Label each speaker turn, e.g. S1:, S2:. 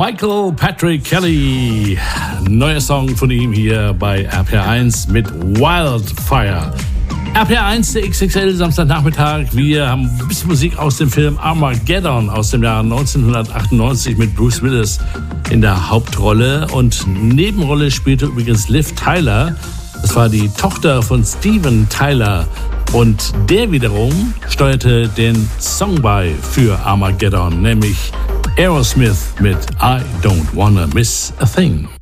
S1: Michael Patrick Kelly, neuer Song von ihm hier bei RPR1 mit Wildfire. RPR1, der XXL, Samstagnachmittag. Wir haben ein bisschen Musik aus dem Film Armageddon aus dem Jahr 1998 mit Bruce Willis in der Hauptrolle. Und Nebenrolle spielte übrigens Liv Tyler. Das war die Tochter von Steven Tyler. Und der wiederum steuerte den Song bei für Armageddon, nämlich Aerosmith mit I Don't Wanna Miss a Thing.